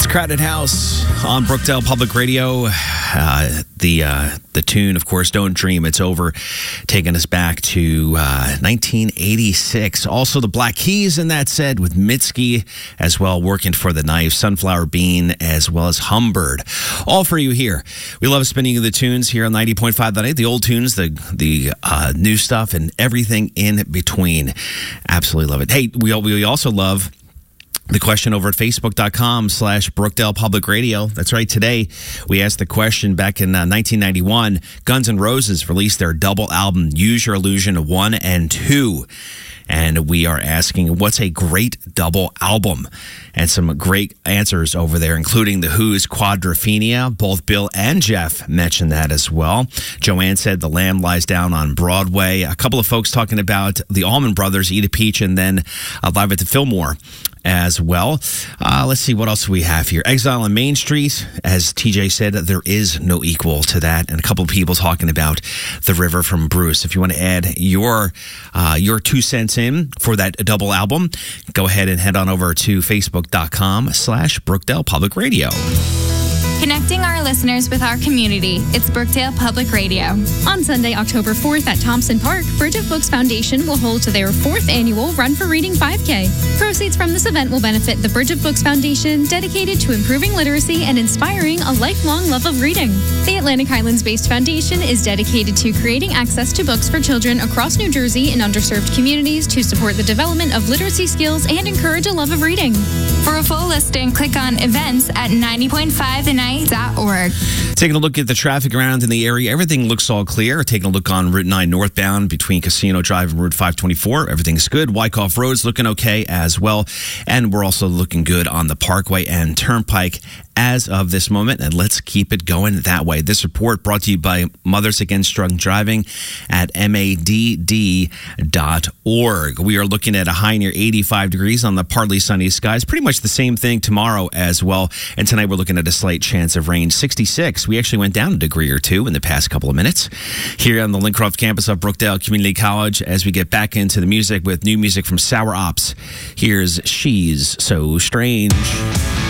Crowded House on Brookdale Public Radio. The tune, of course, Don't Dream, It's Over, taking us back to 1986. Also, the Black Keys in that set with Mitski as well, Working for the Knife, Sunflower Bean, as well as Humbird. All for you here. We love spinning the tunes here on 90.5 The Night. The old tunes, the new stuff, and everything in between. Absolutely love it. Hey, we also love the question over at Facebook.com/Brookdale Public Radio. That's right. Today, we asked the question back in 1991. Guns N' Roses released their double album, Use Your Illusion 1 and 2. And we are asking, what's a great double album? And some great answers over there, including The Who's Quadrophenia. Both Bill and Jeff mentioned that as well. Joanne said The Lamb Lies Down on Broadway. A couple of folks talking about the Allman Brothers, Eat a Peach, and then Live at the Fillmore as well. Let's see, what else we have here? Exile on Main Street. As TJ said, there is no equal to that. And a couple of people talking about The River from Bruce. If you want to add your 2 cents in for that double album, go ahead and head on over to Facebook.com/Brookdale Public Radio. Connecting our listeners with our community, it's Brookdale Public Radio. On Sunday, October 4th at Thompson Park, Bridge of Books Foundation will hold their 4th annual Run for Reading 5K. Proceeds from this event will benefit the Bridge of Books Foundation, dedicated to improving literacy and inspiring a lifelong love of reading. The Atlantic Highlands-based foundation is dedicated to creating access to books for children across New Jersey and underserved communities to support the development of literacy skills and encourage a love of reading. For a full listing, click on events at 90.5thennight.org. Taking a look at the traffic around in the area, everything looks all clear. Taking a look on Route 9 northbound between Casino Drive and Route 524, everything's good. Wyckoff Road's looking okay as well. And we're also looking good on the Parkway and Turnpike as of this moment, and let's keep it going that way. This report brought to you by Mothers Against Drunk Driving at MADD.org. We are looking at a high near 85 degrees on the partly sunny skies. Pretty much the same thing tomorrow as well. And tonight we're looking at a slight chance of rain, 66. We actually went down a degree or two in the past couple of minutes here on the Lincroft campus of Brookdale Community College as we get back into the music with new music from Sour Ops. Here's She's So Strange.